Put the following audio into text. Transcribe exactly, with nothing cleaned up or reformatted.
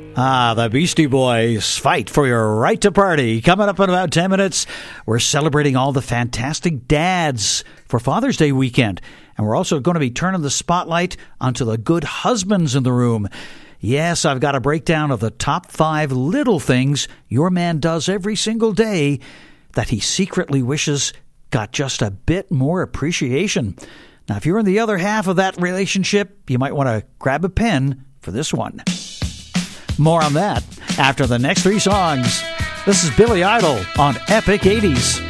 Ah, the Beastie Boys, Fight for Your Right to Party. Coming up in about ten minutes, we're celebrating all the fantastic dads for Father's Day weekend. And we're also going to be turning the spotlight onto the good husbands in the room. Yes, I've got a breakdown of the top five little things your man does every single day that he secretly wishes got just a bit more appreciation. Now, if you're in the other half of that relationship, you might want to grab a pen for this one. More on that after the next three songs. This is Billy Idol on Epic eighties.